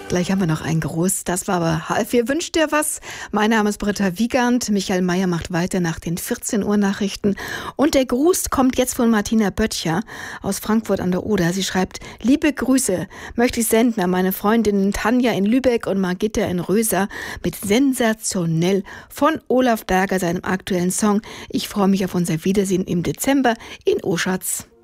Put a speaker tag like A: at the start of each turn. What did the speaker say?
A: Gleich haben wir noch einen Gruß. Das war aber H4 wünscht dir was. Mein Name ist Britta Wiegand. Michael Mayer macht weiter nach den 14 Uhr Nachrichten. Und der Gruß kommt jetzt von Martina Böttcher aus Frankfurt an der Oder. Sie schreibt: Liebe Grüße möchte ich senden an meine Freundinnen Tanja in Lübeck und Margitta in Röser mit Sensationell von Olaf Berger, seinem aktuellen Song. Ich freue mich auf unser Wiedersehen im Dezember in Oschatz.